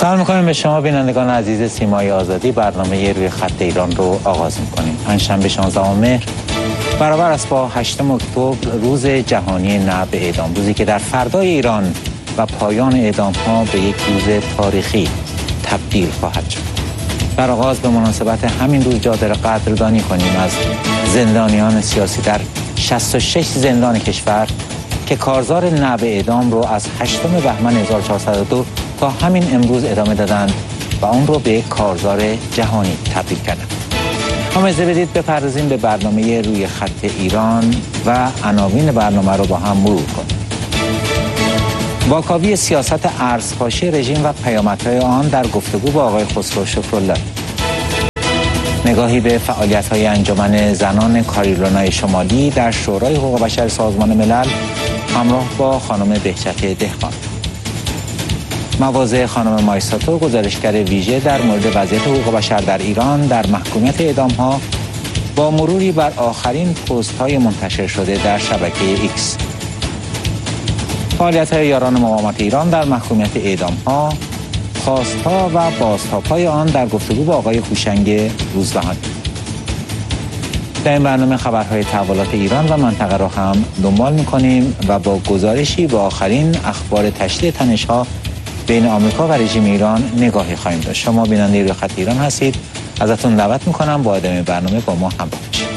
سلام می‌کنیم به شما بینندگان عزیز سیمای آزادی. برنامه روی خط ایران رو آغاز می‌کنیم. پنجشنبه 16 مهر برابر است با 8 اکتبر، روز جهانی نه به اعدام، روزی که در فردای ایران و پایان اعدام‌ها به یک روز تاریخی تبدیل خواهد شد. در آغاز به مناسبت همین روز جادر قدردانی کنیم از زندانیان سیاسی در 66 زندان کشور که کارزار نه به اعدام رو از 8 بهمن 1402 تا همین امروز ادامه دادند و اون رو به کارزار جهانی تبدیل کردند. اجازه بدید بپردازیم به برنامه روی خط ایران و عناوین برنامه رو با هم مرور کنیم. واکاوی سیاست ارزپاشی رژیم و پیامدهای آن در گفتگو با آقای خسرو شکرالله. نگاهی به فعالیت‌های انجمن زنان کارولینای شمالی در شورای حقوق بشر سازمان ملل همراه با خانم بهجت دهقان. مواضع خانم مایساتو، گزارشگر ویژه در مورد وضعیت حقوق بشر در ایران در محکومیت اعدام‌ها، با مروری بر آخرین پست‌های منتشر شده در شبکه ایکس. فعالیت‌های یاران مقاومت ایران در محکومیت اعدام‌ها، خواست‌ها و بازتاب‌های آن در گفتگو با آقای هوشنگ روزبهانی. در این برنامه خبرهای تحولات ایران و منطقه را هم دنبال می‌کنیم و با گزارشی به آخرین اخبار تشدید تنش‌ها بین آمریکا و رژیم ایران نگاهی خواهیم داشت. شما بیننده روی خط ایران هستید. ازتون دعوت می‌کنم با ادامه برنامه با ما همراه باشید.